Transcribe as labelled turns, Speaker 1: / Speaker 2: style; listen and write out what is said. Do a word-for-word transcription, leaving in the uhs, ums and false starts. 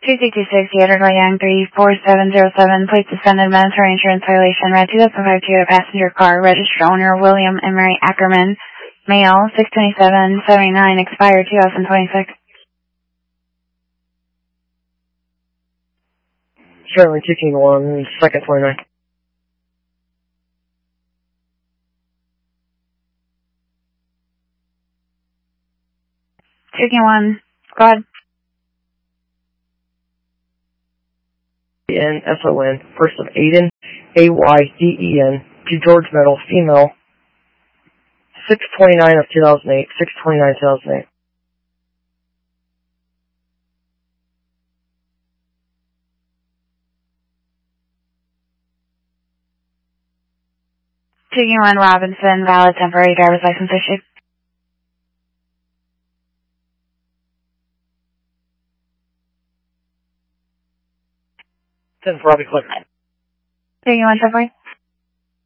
Speaker 1: two two two six, Theodore Yang three four seven zero seven, please suspended mandatory insurance violation, red two thousand five Toyota passenger car, registered owner William Emery Ackerman, male, six twenty-seven seventy-nine, expired two thousand twenty-six.
Speaker 2: Certainly two King one, second twenty-nine.
Speaker 1: two King one, go ahead.
Speaker 2: N S O N, first of Aiden, A Y D E N, to George Meadow, female, six twenty-nine of two thousand eight, six twenty-nine two thousand eight.
Speaker 1: two King one, Robinson, valid temporary driver's license issued.
Speaker 2: ten for Robbie Click.
Speaker 1: two King one, temporary.